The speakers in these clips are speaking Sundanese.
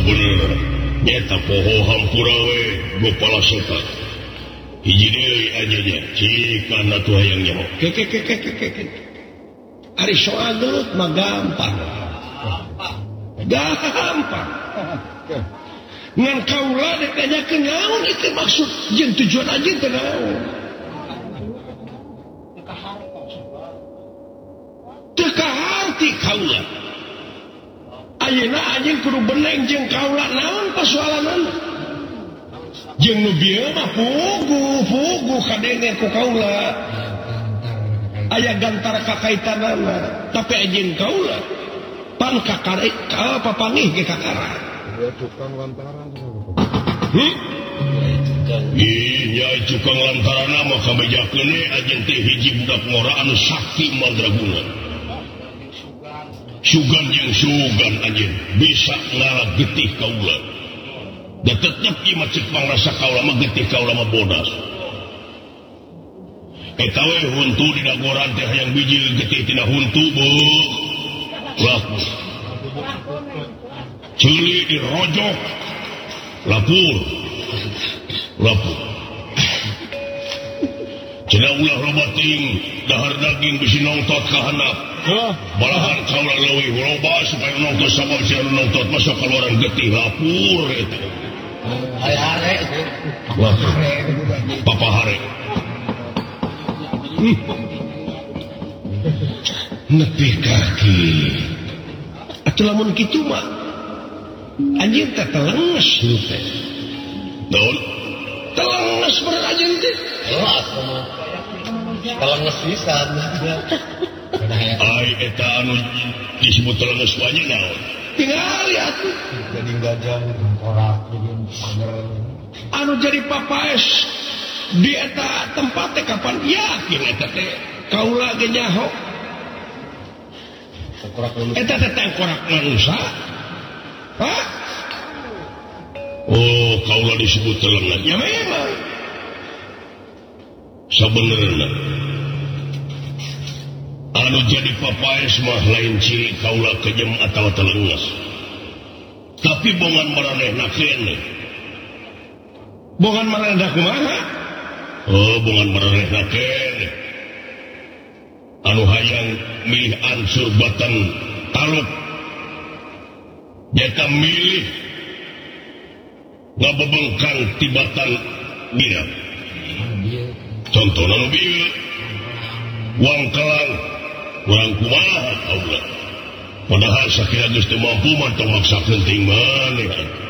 bener nyata poho hampura we Gopala Seta hiji deui aja cikan atuh hayang nyaho ari soal gelut mah gampang ngan kaula dek nanyakeun naon itu maksud jeung tujuan anjeun teh naon teu kaharti kaula ayeuna anjeun kudu beneng jeung kaula naon pasoalanana jeung nu bieu mah pugu kadenge ku kaula aya gantara kakaitanana tapi anjeun kaula pan kakare ka papangih ge kakara tukang lantaran iya tukang lantaran mah kabejakeun anjeun teh hiji budak ngora anu sakti mandraguna sugan jeung sugan anjeun bisa ngalah getih kaula da tetep ieu mah cek pangrasa kaula mah getih kaula mah bodas eta we huntu di dagoran teh hayang biji getih tina huntu beuh laku cili di rojok lapur cina ulah robating dahar daging bisi nongtot ka handap balahan kaula leuwih loba supaya nongtot sabab si anu nongtot masuk keluaran getih lapur eta hare papa hare nepi kaki atuh lamun kitu mah anjeun teh telenges lu teh naon telenges bener anjeun teh telenges pisan ai eta anu disebut telenges wae naon tingali atuh jadi gajah korak anu jadi papaes di eta tempat teh kapan yakin eta teh kaula ge nyaho eta teh tengkorak manusia hah? Oh kaula disebut telengan ya memang sabenerna anu jadi papaes mah lain ciri kaula kejem atawa telengas tapi bongan maranehna keneh bongan maranehna kumaha oh bongan maranehna keneh anu hayang milih ansur batan taluk nyata milih ngabebengkang tibatan dia contoh anu bieu uang kelang urang kumaha kaula padahal sakira geus teu mampu mantong maksakeun ting maneh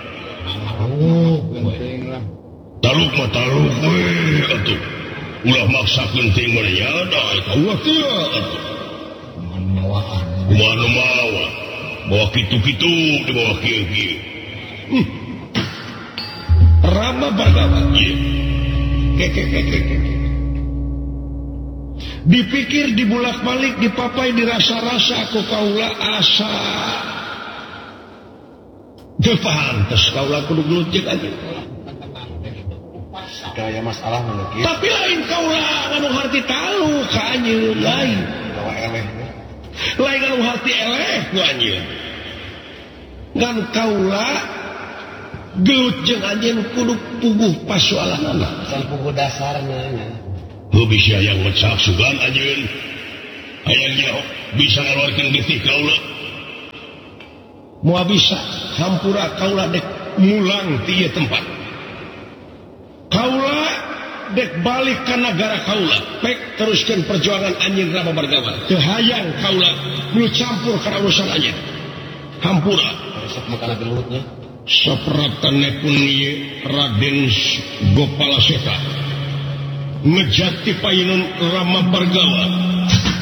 taluk mah taluk we atuh ulah maksakeun ting maneh ya da eta ulah teu atuh kumaha nu mawa bawa kitu-kitu di bawah kieu-kieu Rama Bhargawa dipikir dibulak-balik dipapai dirasa-rasa ku kaula asa teu pantes kaula kudu glucek aja kaya masalah mungkin tapi lain kaula anu harti talu ka anjeun lain anu harti eleh ku anjeun ngan kaula gelut jeung anjeun kudu puguh pasoalanna can puguh dasarna heuh bisa yang ngecak sugan anjeun hayang nya bisa ngaluarkeun getih kaula moal bisa hampura kaula dek mulang ti ieu tempat kaula dek balik ka nagara kaula pek teruskeun perjuangan anjeun Rama Bhargawa teu hayang kaula nu campur kana urusan anjeun hampura sok makana gelutnya sapratanepun ieu Raden Gopala Seta ngejati payunun Rama Bhargawa